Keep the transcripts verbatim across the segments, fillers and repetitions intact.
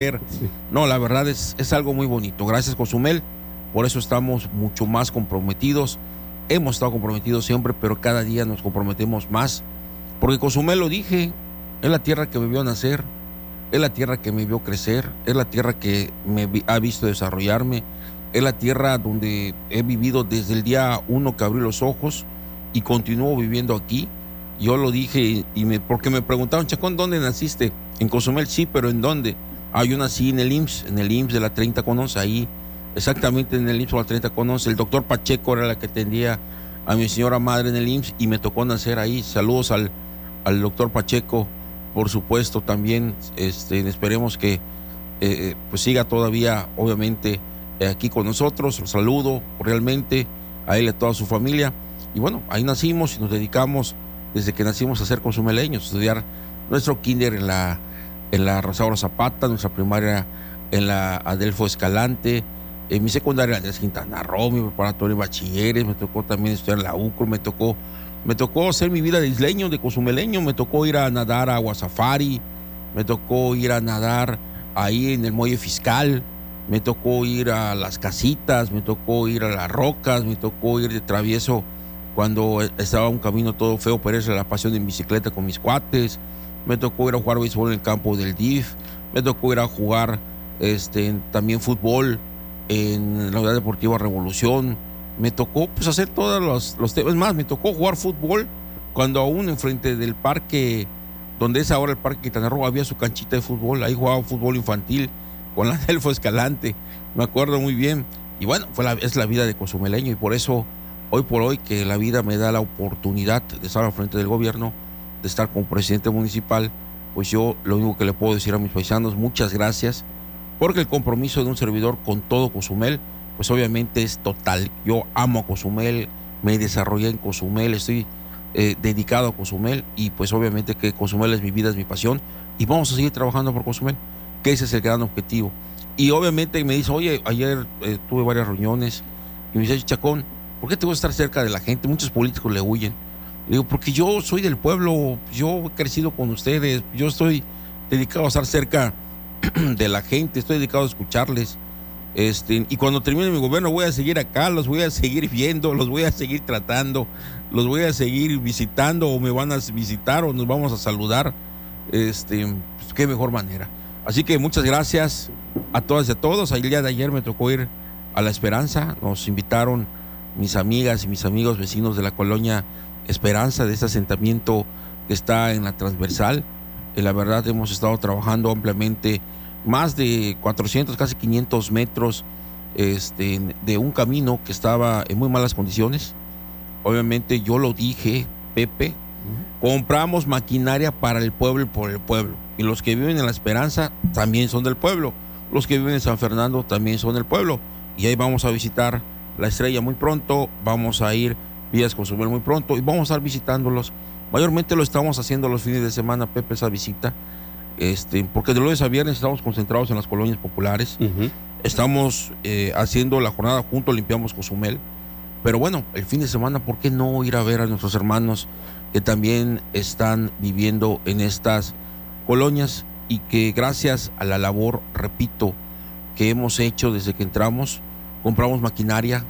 Sí. No, la verdad es, es algo muy bonito. Gracias, Cozumel. Por eso estamos mucho más comprometidos. Hemos estado comprometidos siempre, pero cada día nos comprometemos más. Porque Cozumel, lo dije, es la tierra que me vio nacer, es la tierra que me vio crecer, es la tierra que me vi, ha visto desarrollarme, es la tierra donde he vivido desde el día uno que abrí los ojos y continúo viviendo aquí. Yo lo dije y me, porque me preguntaron, Chacón, ¿dónde naciste? En Cozumel, sí, pero ¿en dónde? Ah, yo nací en el I M S S, en el I M S S de la treinta con once, ahí, exactamente en el I M S S de la treinta con once. El doctor Pacheco era la que atendía a mi señora madre en el I M S S y me tocó nacer ahí. Saludos al, al doctor Pacheco, por supuesto, también. Este, esperemos que eh, pues siga todavía, obviamente, eh, aquí con nosotros. Los saludo realmente a él y a toda su familia. Y bueno, ahí nacimos y nos dedicamos desde que nacimos a ser cozumeleños, a estudiar nuestro kinder en la en la Rosaura Zapata, nuestra primaria en la Adelfo Escalante, en mi secundaria en Andrés Quintana Roo, mi preparatoria en bachilleres, me tocó también estudiar en la U C R, me tocó, me tocó hacer mi vida de isleño, de cozumeleño, me tocó ir a nadar a Agua Safari, me tocó ir a nadar ahí en el Muelle Fiscal, me tocó ir a las casitas, me tocó ir a las rocas, me tocó ir de travieso cuando estaba un camino todo feo, pero es la pasión en bicicleta con mis cuates. Me tocó ir a jugar béisbol en el campo del D I F, me tocó ir a jugar este, también fútbol en la Unidad Deportiva Revolución, me tocó pues hacer todos los, los temas, más, me tocó jugar fútbol cuando aún enfrente del parque, donde es ahora el Parque Quintana Roo, había su canchita de fútbol, ahí jugaba fútbol infantil con la Adelfo Escalante, me acuerdo muy bien, y bueno, fue la, es la vida de cozumeleño, y por eso, hoy por hoy, que la vida me da la oportunidad de estar al frente del gobierno, de estar como presidente municipal, pues yo lo único que le puedo decir a mis paisanos, muchas gracias, porque el compromiso de un servidor con todo Cozumel, pues obviamente es total. Yo amo a Cozumel, me desarrollé en Cozumel, estoy eh, dedicado a Cozumel, y pues obviamente que Cozumel es mi vida, es mi pasión, y vamos a seguir trabajando por Cozumel, que ese es el gran objetivo. Y obviamente me dice, oye, ayer eh, tuve varias reuniones, y me dice, Chacón, ¿por qué te voy a estar cerca de la gente? Muchos políticos le huyen. Le digo, porque yo soy del pueblo, yo he crecido con ustedes, yo estoy dedicado a estar cerca de la gente, estoy dedicado a escucharles. Este, y cuando termine mi gobierno voy a seguir acá, los voy a seguir viendo, los voy a seguir tratando, los voy a seguir visitando, o me van a visitar, o nos vamos a saludar. Este, pues, qué mejor manera. Así que muchas gracias a todas y a todos. El día de ayer me tocó ir a La Esperanza, nos invitaron mis amigas y mis amigos vecinos de la colonia Esperanza, de este asentamiento que está en la transversal. Eh, la verdad hemos estado trabajando ampliamente, más de cuatrocientos, casi quinientos metros este, de un camino que estaba en muy malas condiciones. Obviamente yo lo dije, Pepe, compramos maquinaria para el pueblo y por el pueblo, y los que viven en La Esperanza también son del pueblo, los que viven en San Fernando también son del pueblo, y ahí vamos a visitar La Estrella muy pronto, vamos a ir Vías Cozumel muy pronto, y vamos a estar visitándolos. Mayormente lo estamos haciendo los fines de semana, Pepe, esa visita, este, porque de lunes a viernes estamos concentrados en las colonias populares. Uh-huh. Estamos eh, haciendo la jornada juntos, limpiamos Cozumel, pero bueno, el fin de semana, ¿por qué no ir a ver a nuestros hermanos que también están viviendo en estas colonias, y que gracias a la labor, repito, que hemos hecho desde que entramos, compramos maquinaria,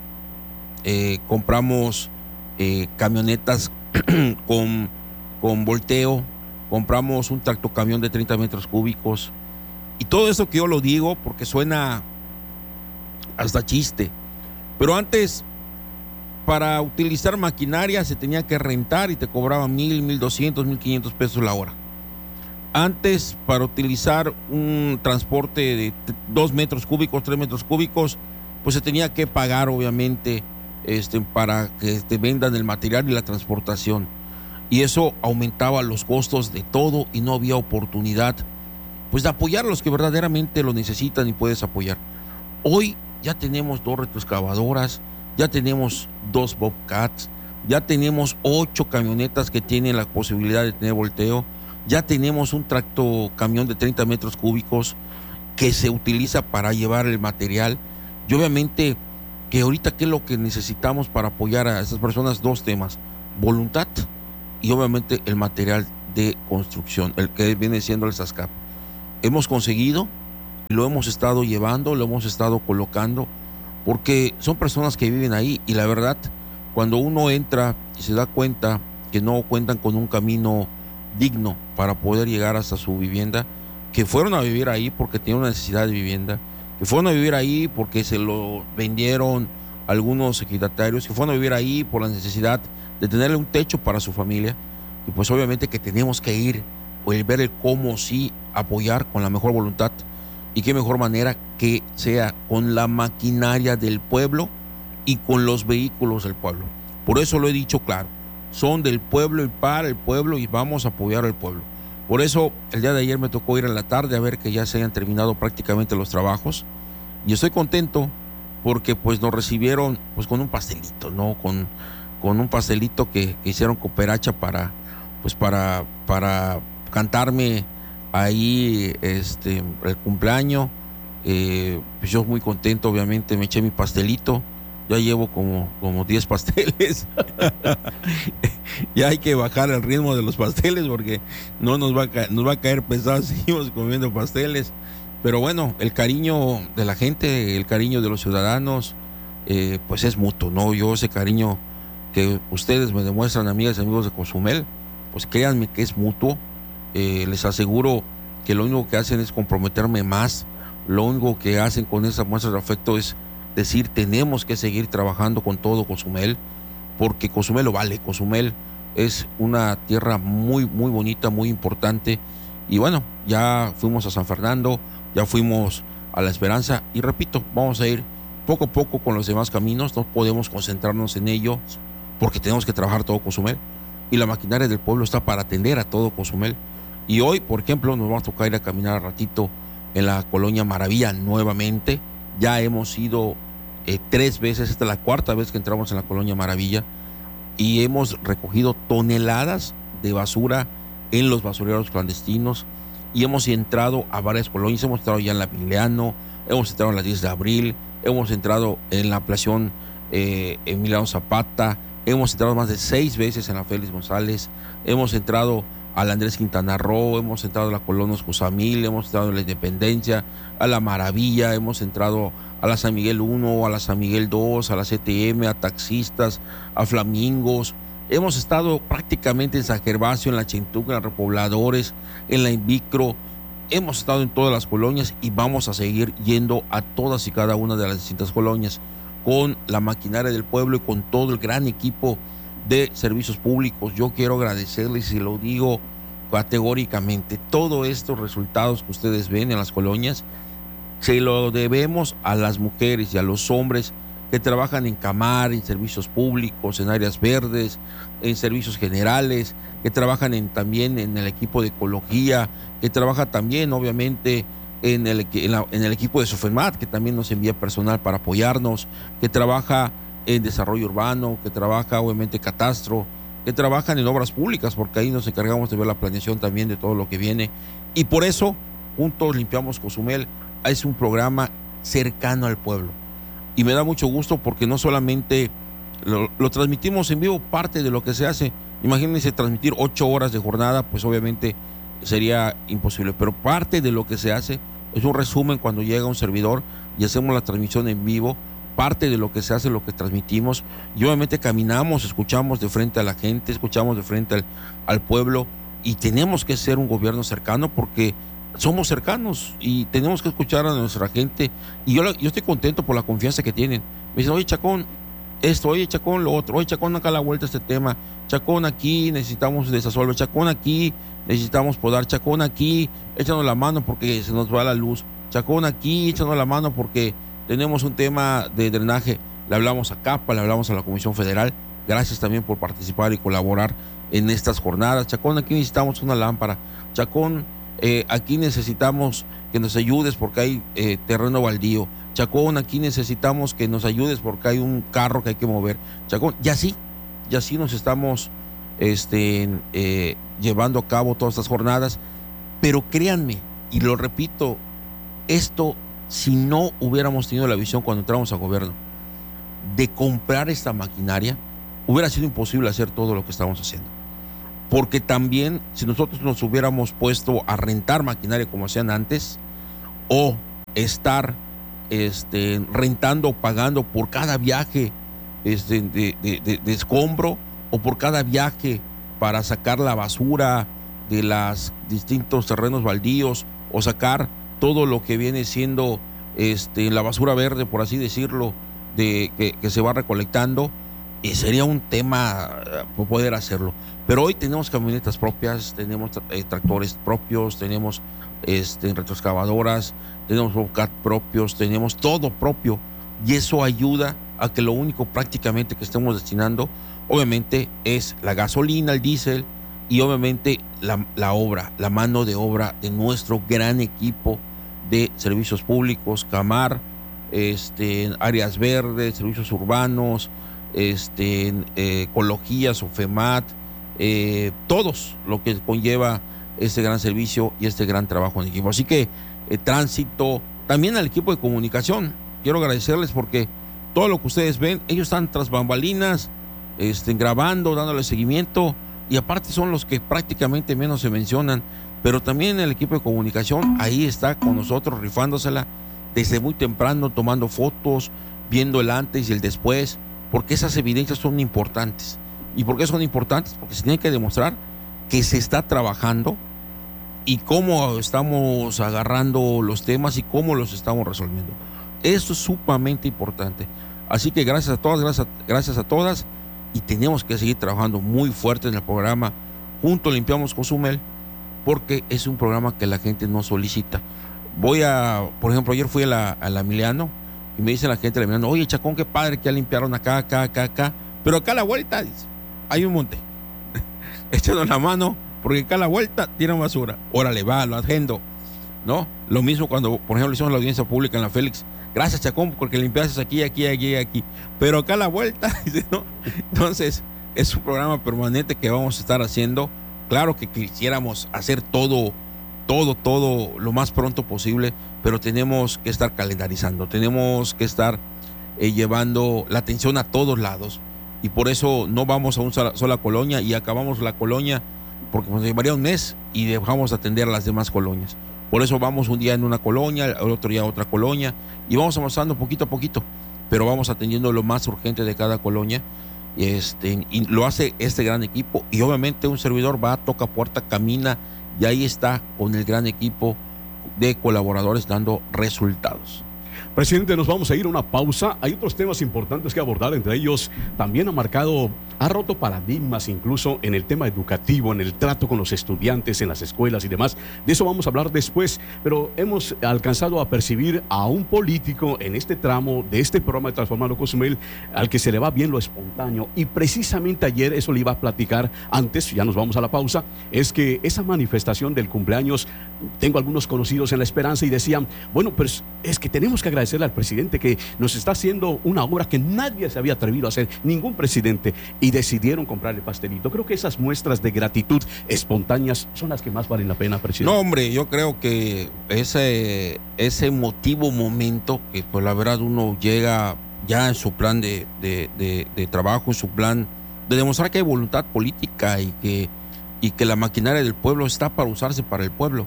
eh, compramos Eh, camionetas con, con volteo, compramos un tractocamión de treinta metros cúbicos, y todo eso que yo lo digo porque suena hasta chiste, pero antes para utilizar maquinaria se tenía que rentar y te cobraban mil, mil doscientos, mil quinientos pesos la hora. Antes, para utilizar un transporte de dos metros cúbicos, tres metros cúbicos, pues se tenía que pagar, obviamente, Este, para que te vendan el material y la transportación, y eso aumentaba los costos de todo, y no había oportunidad pues de apoyar a los que verdaderamente lo necesitan y puedes apoyar. Hoy ya tenemos dos retroexcavadoras, ya tenemos dos Bobcats, ya tenemos ocho camionetas que tienen la posibilidad de tener volteo, ya tenemos un tractocamión de treinta metros cúbicos que se utiliza para llevar el material, y obviamente que ahorita qué es lo que necesitamos para apoyar a esas personas, dos temas: voluntad y obviamente el material de construcción, el que viene siendo el SASCAP. Hemos conseguido lo hemos estado llevando, lo hemos estado colocando, porque son personas que viven ahí y la verdad, cuando uno entra y se da cuenta que no cuentan con un camino digno para poder llegar hasta su vivienda, que fueron a vivir ahí porque tienen una necesidad de vivienda, que fueron a vivir ahí porque se lo vendieron algunos ejidatarios, que fueron a vivir ahí por la necesidad de tenerle un techo para su familia, y pues obviamente que tenemos que ir o el ver el cómo sí apoyar con la mejor voluntad, y qué mejor manera que sea con la maquinaria del pueblo y con los vehículos del pueblo. Por eso lo he dicho claro, son del pueblo y para el pueblo y vamos a apoyar al pueblo. Por eso el día de ayer me tocó ir en la tarde a ver que ya se hayan terminado prácticamente los trabajos y estoy contento porque pues nos recibieron pues con un pastelito, ¿no? Con, con un pastelito que, que hicieron cooperacha para pues para, para cantarme ahí este el cumpleaños. Eh, pues yo muy contento, obviamente me eché mi pastelito. Ya llevo como, como diez pasteles. Ya hay que bajar el ritmo de los pasteles porque no nos va a caer, nos va a caer pesado si seguimos comiendo pasteles. Pero bueno, el cariño de la gente, el cariño de los ciudadanos, eh, pues es mutuo, ¿no? Yo ese cariño que ustedes me demuestran, amigas y amigos de Cozumel, pues créanme que es mutuo. Eh, les aseguro que lo único que hacen es comprometerme más. Lo único que hacen con esa muestra de afecto es decir, tenemos que seguir trabajando con todo Cozumel, porque Cozumel lo vale. Cozumel es una tierra muy, muy bonita, muy importante. Y bueno, ya fuimos a San Fernando, ya fuimos a La Esperanza, y repito, vamos a ir poco a poco con los demás caminos. No podemos concentrarnos en ello, porque tenemos que trabajar todo Cozumel, y la maquinaria del pueblo está para atender a todo Cozumel. Y hoy, por ejemplo, nos vamos a tocar ir a caminar al ratito en la Colonia Maravilla nuevamente. Ya hemos ido eh, tres veces, esta es la cuarta vez que entramos en la Colonia Maravilla, y hemos recogido toneladas de basura en los basureros clandestinos, y hemos entrado a varias colonias. Hemos entrado ya en la Emiliano, hemos entrado en la diez de abril, hemos entrado en la ampliación eh, Emiliano Zapata, hemos entrado más de seis veces en la Félix González, hemos entrado a la Andrés Quintana Roo, hemos entrado a la Colonia Escuzamil, hemos entrado a la Independencia, a la Maravilla, hemos entrado a la San Miguel uno, a la San Miguel dos, a la C T M, a taxistas, a flamingos. Hemos estado prácticamente en San Gervasio, en la Chintuca, en la Repobladores, en la Invicro. Hemos estado en todas las colonias y vamos a seguir yendo a todas y cada una de las distintas colonias con la maquinaria del pueblo y con todo el gran equipo de servicios públicos. Yo quiero agradecerles, y lo digo categóricamente, todos estos resultados que ustedes ven en las colonias se lo debemos a las mujeres y a los hombres que trabajan en Camar, en servicios públicos, en áreas verdes, en servicios generales, que trabajan en, también en el equipo de ecología, que trabaja también obviamente en el, en, la, en el equipo de Sofemat, que también nos envía personal para apoyarnos, que trabaja en desarrollo urbano, que trabaja obviamente catastro, que trabajan en obras públicas, porque ahí nos encargamos de ver la planeación también de todo lo que viene. Y por eso, juntos limpiamos Cozumel, es un programa cercano al pueblo. Y me da mucho gusto porque no solamente lo, lo transmitimos en vivo, parte de lo que se hace. Imagínense transmitir ocho horas de jornada, pues obviamente sería imposible, pero parte de lo que se hace es un resumen cuando llega un servidor y hacemos la transmisión en vivo. Parte de lo que se hace, lo que transmitimos, y obviamente caminamos, escuchamos de frente a la gente, escuchamos de frente al, al pueblo, y tenemos que ser un gobierno cercano porque somos cercanos y tenemos que escuchar a nuestra gente. Y yo, yo estoy contento por la confianza que tienen. Me dicen, oye Chacón, esto, oye Chacón, lo otro, oye Chacón, acá a la vuelta este tema, Chacón, aquí necesitamos desasolver, Chacón, aquí necesitamos podar, Chacón, aquí échanos la mano porque se nos va la luz, Chacón, aquí échanos la mano porque tenemos un tema de drenaje. Le hablamos a CAPA, le hablamos a la Comisión Federal. Gracias también por participar y colaborar en estas jornadas. Chacón, aquí necesitamos una lámpara. Chacón, eh, aquí necesitamos que nos ayudes porque hay eh, terreno baldío. Chacón, aquí necesitamos que nos ayudes porque hay un carro que hay que mover. Chacón, y así, y así nos estamos este, eh, llevando a cabo todas estas jornadas. Pero créanme, y lo repito, esto, si no hubiéramos tenido la visión cuando entramos al gobierno de comprar esta maquinaria, hubiera sido imposible hacer todo lo que estamos haciendo. Porque también, si nosotros nos hubiéramos puesto a rentar maquinaria como hacían antes, o estar este, rentando o pagando por cada viaje este, de, de, de, de escombro o por cada viaje para sacar la basura de los distintos terrenos baldíos o sacar todo lo que viene siendo este, la basura verde, por así decirlo, de, que, que se va recolectando, y sería un tema uh, poder hacerlo. Pero hoy tenemos camionetas propias, tenemos eh, tractores propios, tenemos este, retroexcavadoras, tenemos bobcat propios, tenemos todo propio, y eso ayuda a que lo único prácticamente que estemos destinando obviamente es la gasolina, el diésel y obviamente la, la obra, la mano de obra de nuestro gran equipo de servicios públicos, Camar, este, áreas verdes, servicios urbanos, este, eh, ecología, Sofemat, eh, todos lo que conlleva este gran servicio y este gran trabajo en equipo. Así que eh, tránsito, también al equipo de comunicación, quiero agradecerles porque todo lo que ustedes ven, ellos están tras bambalinas, este, grabando, dándole seguimiento, y aparte son los que prácticamente menos se mencionan, pero también el equipo de comunicación ahí está con nosotros rifándosela desde muy temprano, tomando fotos, viendo el antes y el después, porque esas evidencias son importantes. ¿Y por qué son importantes? Porque se tiene que demostrar que se está trabajando y cómo estamos agarrando los temas y cómo los estamos resolviendo. Eso es sumamente importante. Así que gracias a todas, gracias a, gracias a todas, y tenemos que seguir trabajando muy fuerte en el programa Juntos Limpiamos Cozumel, porque es un programa que la gente no solicita. Voy a, por ejemplo, ayer fui a la, a la Emiliano y me dice la gente de la Emiliano, oye, Chacón, qué padre que ya limpiaron acá, acá, acá, acá, pero acá a la vuelta dice, hay un monte. Échanos la mano, porque acá a la vuelta tiran basura. Órale, va, lo agendo, ¿no? Lo mismo cuando, por ejemplo, hicimos la audiencia pública en la Félix. Gracias, Chacón, porque limpiaste aquí, aquí, aquí, aquí. Pero acá a la vuelta, ¿no? Entonces, es un programa permanente que vamos a estar haciendo. Claro que quisiéramos hacer todo, todo, todo lo más pronto posible, pero tenemos que estar calendarizando, tenemos que estar eh, llevando la atención a todos lados. Y por eso no vamos a una sola, sola colonia y acabamos la colonia, porque nos llevaría un mes y dejamos de atender a las demás colonias. Por eso vamos un día en una colonia, el otro día a otra colonia, y vamos avanzando poquito a poquito, pero vamos atendiendo lo más urgente de cada colonia. Este, y lo hace este gran equipo, y obviamente un servidor va, toca puerta, camina, y ahí está con el gran equipo de colaboradores dando resultados. Presidente, nos vamos a ir a una pausa. Hay otros temas importantes que abordar, entre ellos también ha marcado, ha roto paradigmas incluso en el tema educativo, en el trato con los estudiantes, en las escuelas y demás. De eso vamos a hablar después, pero hemos alcanzado a percibir a un político en este tramo de este programa de Transformando Cozumel, al que se le va bien lo espontáneo, y precisamente ayer eso le iba a platicar antes, ya nos vamos a la pausa, es que esa manifestación del cumpleaños, tengo algunos conocidos en La Esperanza y decían, bueno, pues es que tenemos que agradecer agradecerle al presidente que nos está haciendo una obra que nadie se había atrevido a hacer, ningún presidente, y decidieron comprarle pastelito. Creo que esas muestras de gratitud espontáneas son las que más valen la pena, presidente. No, hombre, yo creo que ese, ese emotivo momento, que pues la verdad uno llega ya en su plan de, de, de, de trabajo, en su plan de demostrar que hay voluntad política y que, y que la maquinaria del pueblo está para usarse para el pueblo,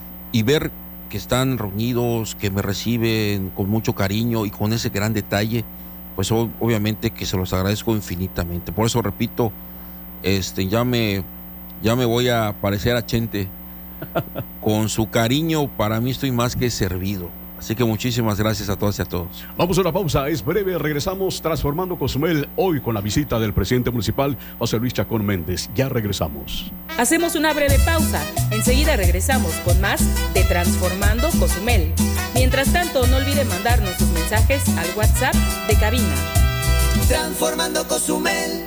y ver que están reunidos, que me reciben con mucho cariño y con ese gran detalle, pues obviamente que se los agradezco infinitamente. Por eso repito, este, ya me, ya me voy a parecer a Chente. Con su cariño, para mí estoy más que servido. Así que muchísimas gracias a todas y a todos. Vamos a una pausa, es breve, regresamos Transformando Cozumel, hoy con la visita del presidente municipal, José Luis Chacón Méndez. Ya regresamos. Hacemos una breve pausa, enseguida regresamos con más de Transformando Cozumel. Mientras tanto, no olvide mandarnos sus mensajes al WhatsApp de cabina. Transformando Cozumel.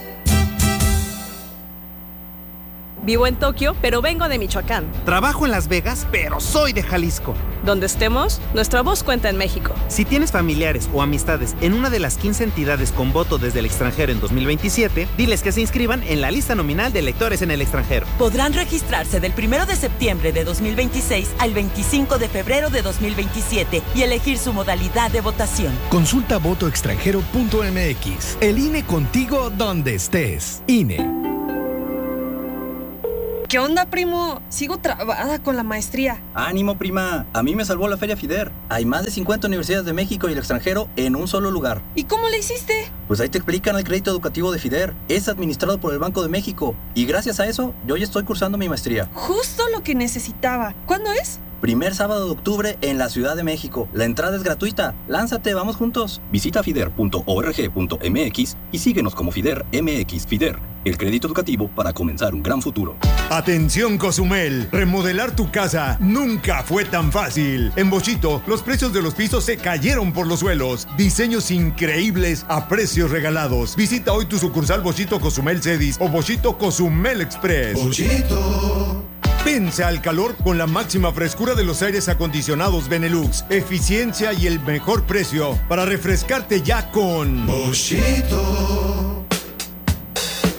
Vivo en Tokio, pero vengo de Michoacán. Trabajo en Las Vegas, pero soy de Jalisco. Donde estemos, nuestra voz cuenta en México. Si tienes familiares o amistades en una de las quince entidades con voto desde el extranjero en dos mil veintisiete, diles que se inscriban en la lista nominal de electores en el extranjero. Podrán registrarse del primero de septiembre de dos mil veintiséis al veinticinco de febrero de dos mil veintisiete y elegir su modalidad de votación. Consulta voto extranjero punto m x. El I N E contigo donde estés. I N E. ¿Qué onda, primo? Sigo trabada con la maestría. Ánimo, prima. A mí me salvó la Feria FIDER. Hay más de cincuenta universidades de México y el extranjero en un solo lugar. ¿Y cómo le hiciste? Pues ahí te explican el crédito educativo de FIDER. Es administrado por el Banco de México. Y gracias a eso, yo ya estoy cursando mi maestría. Justo lo que necesitaba. ¿Cuándo es? Primer sábado de octubre en la Ciudad de México. La entrada es gratuita. Lánzate, vamos juntos. Visita fider punto org punto mx y síguenos como FIDER M X. FIDER, el crédito educativo para comenzar un gran futuro. Atención, Cozumel. Remodelar tu casa nunca fue tan fácil. En Bochito, los precios de los pisos se cayeron por los suelos. Diseños increíbles a precios regalados. Visita hoy tu sucursal Bochito Cozumel Cedis o Bochito Cozumel Express. Bochito. Vence al calor con la máxima frescura de los aires acondicionados Benelux, eficiencia y el mejor precio para refrescarte ya con Bochito.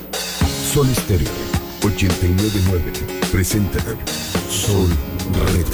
Sol Estéreo ochenta y nueve punto nueve presenta Sol Retro.